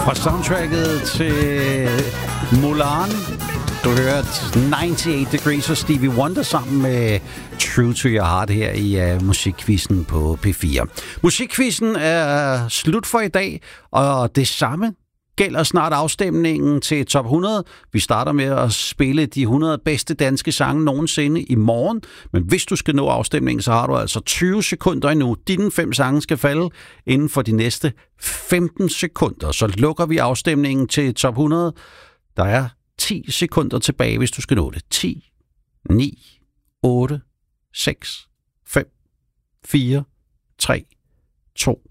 Fra soundtracket til Mulan. Du hørte 98 Degrees og Stevie Wonder sammen med True to Your Heart her i Musikquizzen på P4. Musikquizzen er slut for i dag, og det samme gælder snart afstemningen til Top 100. Vi starter med at spille de 100 bedste danske sange nogensinde i morgen. Men hvis du skal nå afstemningen, så har du altså 20 sekunder endnu. Dine 5 sange skal falde inden for de næste 15 sekunder. Så lukker vi afstemningen til Top 100. Der er 10 sekunder tilbage, hvis du skal nå det. 10, 9, 8, 6, 5, 4, 3, 2,